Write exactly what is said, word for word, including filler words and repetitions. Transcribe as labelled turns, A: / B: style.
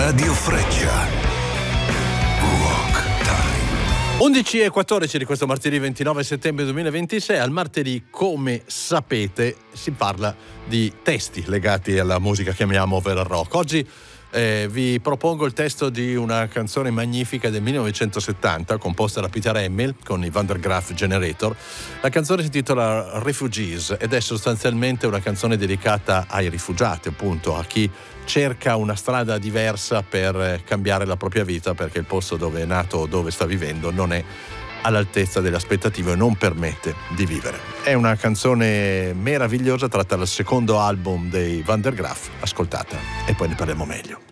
A: Radio Freccia. Rock Time.
B: undici e quattordici di questo martedì ventinove settembre duemilaventisei. Al martedì, come sapete, si parla di testi legati alla musica che amiamo, ovvero il rock. Oggi eh, vi propongo il testo di una canzone magnifica del millenovecentosettanta composta da Peter Hamill con i Van der Graaf Generator. La canzone si intitola Refugees ed è sostanzialmente una canzone dedicata ai rifugiati, appunto, a chi cerca una strada diversa per cambiare la propria vita, perché il posto dove è nato o dove sta vivendo non è all'altezza delle aspettative e non permette di vivere. È una canzone meravigliosa tratta dal secondo album dei Van der Graaf. Ascoltata e poi ne parliamo meglio.